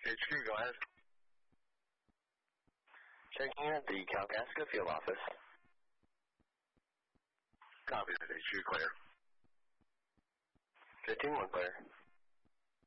HQ, go ahead. Checking at the Kalkaska field office. Copy that, HQ, clear. 15-1 clear.